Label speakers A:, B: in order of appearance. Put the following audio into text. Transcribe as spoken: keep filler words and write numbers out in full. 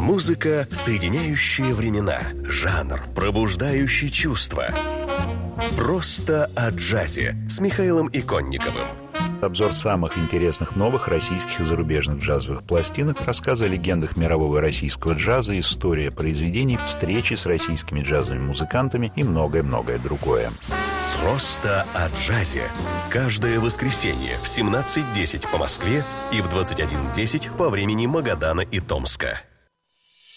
A: Музыка, соединяющая времена. Жанр, пробуждающий чувства. Просто о джазе с Михаилом Иконниковым.
B: Обзор самых интересных новых российских и зарубежных джазовых пластинок, рассказы о легендах мирового и российского джаза, история произведений, встречи с российскими джазовыми музыкантами и многое-многое другое.
A: Просто о джазе. Каждое воскресенье в семнадцать десять по Москве и в двадцать один десять по времени Магадана и Томска.